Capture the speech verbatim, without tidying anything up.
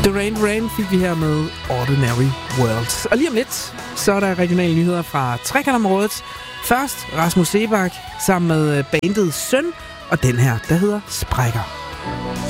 Duran Duran fik vi her med Ordinary World. Og lige om lidt, så er der regionale nyheder fra trekantområdet. Først Rasmus Sebak sammen med bandet Søn, og den her, der hedder Sprækker.